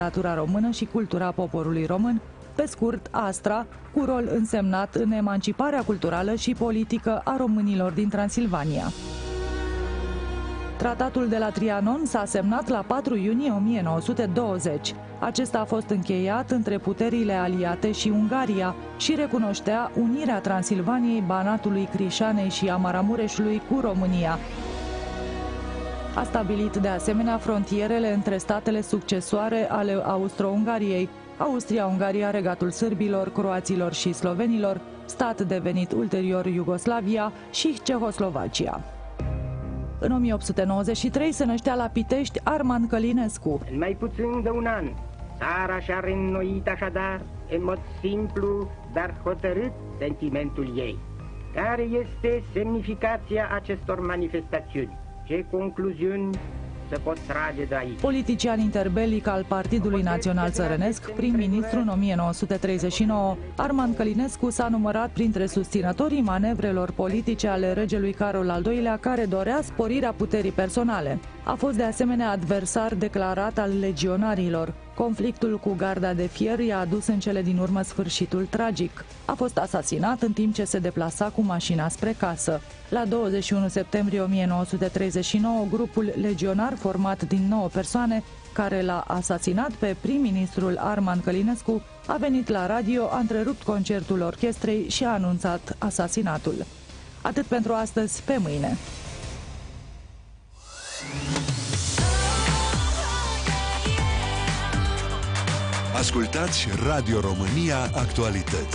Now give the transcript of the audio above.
literatura română și cultura poporului român, pe scurt ASTRA, cu rol însemnat în emanciparea culturală și politică a românilor din Transilvania. Tratatul de la Trianon s-a semnat la 4 iunie 1920. Acesta a fost încheiat între puterile aliate și Ungaria și recunoștea unirea Transilvaniei, Banatului, Crișanei și a Maramureșului cu România. A stabilit de asemenea frontierele între statele succesoare ale Austro-Ungariei, Austria-Ungaria, Regatul Sârbilor, Croaților și Slovenilor, stat devenit ulterior Iugoslavia, și Cehoslovacia. În 1893 se năștea la Pitești Arman Călinescu. În mai puțin de un an, țara și-a reînnoit așadar, în mod simplu, dar hotărât, sentimentul ei. Care este semnificația acestor manifestațiuni? Ce concluziuni se pot trage de aici? Politician interbelic al Partidului Național Țărănesc, prim-ministru în 1939, Arman Călinescu s-a numărat printre susținătorii manevrelor politice ale regelui Carol al II-lea, care dorea sporirea puterii personale. A fost de asemenea adversar declarat al legionarilor. Conflictul cu Garda de Fier i-a adus în cele din urmă sfârșitul tragic. A fost asasinat în timp ce se deplasa cu mașina spre casă. La 21 septembrie 1939, grupul legionar, format din 9 persoane, care l-a asasinat pe prim-ministrul Arman Călinescu, a venit la radio, a întrerupt concertul orchestrei și a anunțat asasinatul. Atât pentru astăzi, pe mâine! Ascultați Radio România Actualități.